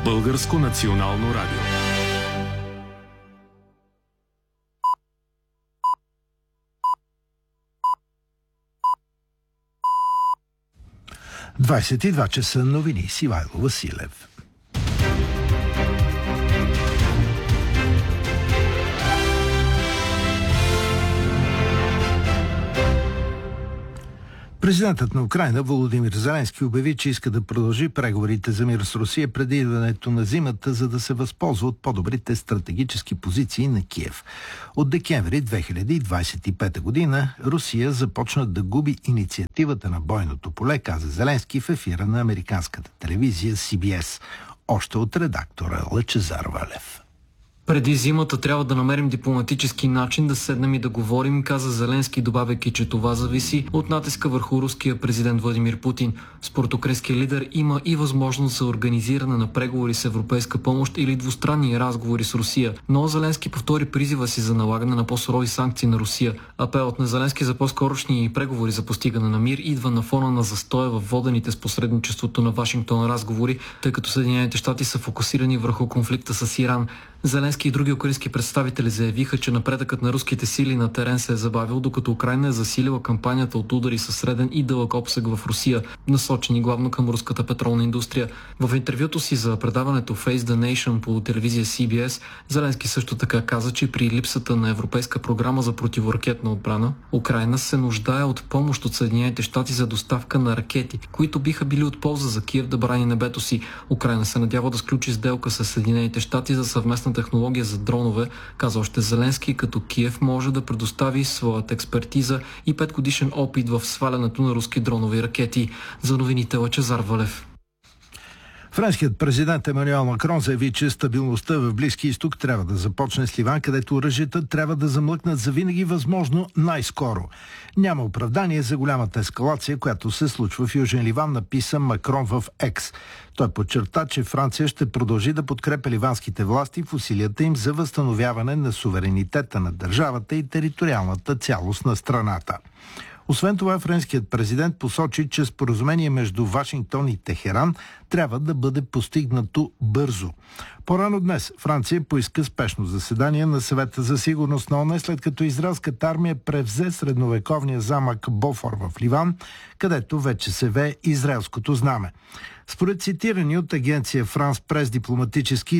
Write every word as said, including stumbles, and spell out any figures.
Българско национално радио. двадесет и два часа новини с Ивайло Василев. Президентът на Украйна Володимир Зеленски обяви, че иска да продължи преговорите за мир с Русия преди идването на зимата, за да се възползва от по-добрите стратегически позиции на Киев. От декември две хиляди двадесет и пета година Русия започна да губи инициативата на бойното поле, каза Зеленски в ефира на американската телевизия Си Би Ес. Още от редактора Лъчезар Валев. Преди зимата трябва да намерим дипломатически начин да седнем и да говорим, каза Зеленски, добавяйки, че това зависи от натиска върху руския президент Владимир Путин. Според украинския лидер има и възможност за организиране на преговори с европейска помощ или двустранни разговори с Русия. Но Зеленски повтори призива си за налагане на по-сурови санкции на Русия. Апелът на Зеленски за по-скорошни преговори за постигане на мир идва на фона на застоя в водените с посредничеството на Вашингтон разговори, тъй като Съединените щати са фокусирани върху конфликта с Иран. Зеленски и други украински представители заявиха, че напредъкът на руските сили на терен се е забавил, докато Украйна е засилила кампанията от удари със среден и дълъг обсег в Русия, насочени главно към руската петролна индустрия. В интервюто си за предаването Face the Nation по телевизия Си Би Ес, Зеленски също така каза, че при липсата на европейска програма за противоракетна отбрана, Украйна се нуждае от помощ от Съединените щати за доставка на ракети, които биха били от полза за Киев да брани небето си. Украйна се надява да сключи сделка с Съединените щати за съвместна технология за дронове, каза още Зеленски, като Киев може да предостави своята експертиза и петгодишен опит в свалянето на руски дронови ракети. За новините Лъчезар Валев. Френският президент Емануел Макрон заяви, че стабилността в Близки изток трябва да започне с Ливан, където оръжията трябва да замлъкнат завинаги възможно най-скоро. Няма оправдание за голямата ескалация, която се случва в Южен Ливан, написа Макрон в Екс. Той подчерта, че Франция ще продължи да подкрепя ливанските власти в усилията им за възстановяване на суверенитета на държавата и териториалната цялост на страната. Освен това, френският президент посочи, че споразумение между Вашингтон и Техеран трябва да бъде постигнато бързо. По-рано днес Франция поиска спешно заседание на Съвета за сигурност на ООН, след като израелската армия превзе средновековния замък Бофор в Ливан, където вече се вее израелското знаме. Според цитирани от агенция Франс прес дипломатически